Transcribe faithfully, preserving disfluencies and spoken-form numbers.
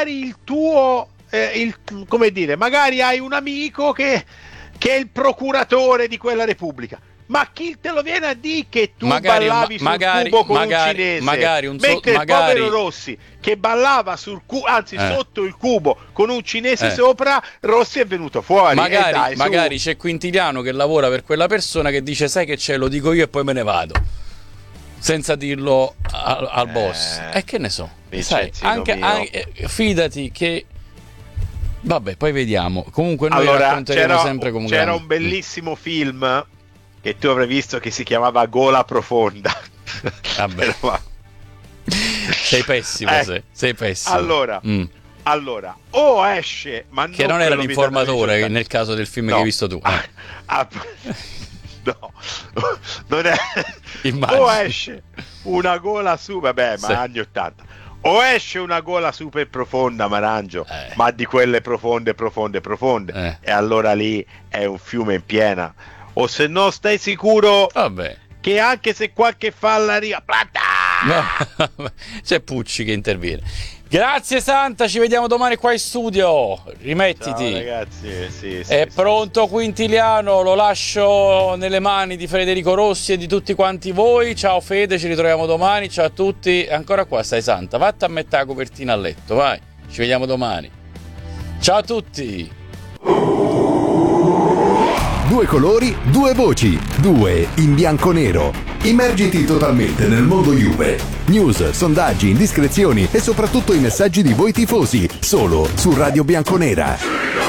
magari il tuo eh, il, come dire, magari hai un amico che, che è il procuratore di quella repubblica. Ma chi te lo viene a dire che tu magari, ballavi ma, sul magari, cubo con magari, un cinese, magari un so, mentre magari... il povero Rossi che ballava sul cubo, anzi eh. sotto il cubo con un cinese eh. sopra, Rossi è venuto fuori. Magari, eh dai, magari c'è Quintiliano che lavora per quella persona che dice sai che c'è, lo dico io e poi me ne vado, senza dirlo al, al eh. boss. E eh, che ne so, sai, anche, anche, fidati che... Vabbè, poi vediamo. Comunque noi allora, racconteremo c'era, sempre come c'era un bellissimo mm. film che tu avrai visto che si chiamava Gola Profonda. Vabbè. Sei pessimo, eh, sei, sei pessimo. Allora, mm. allora, o esce, ma che non, non era l'informatore nel caso del film no. che hai visto tu. Ah, ah, no, non è. Immagino. O esce una gola su, vabbè, ma sì. anni ottanta. O esce una gola super profonda, Marangio, eh. ma di quelle profonde, profonde, profonde, eh. e allora lì è un fiume in piena. O se no stai sicuro Vabbè. che anche se qualche falla arriva, plata! No. C'è Pucci che interviene. Grazie Santa, ci vediamo domani qua in studio. Rimettiti. Ciao ragazzi, sì, sì, è sì, pronto sì. Quintiliano, lo lascio nelle mani di Federico Rossi e di tutti quanti voi. Ciao Fede, ci ritroviamo domani. Ciao a tutti. Ancora qua stai Santa, vatti a mettere la copertina a letto, vai. Ci vediamo domani. Ciao a tutti. Due colori, due voci, due in bianco-nero. Immergiti totalmente nel mondo Juve. News, sondaggi, indiscrezioni e soprattutto i messaggi di voi tifosi, solo su Radio Bianconera.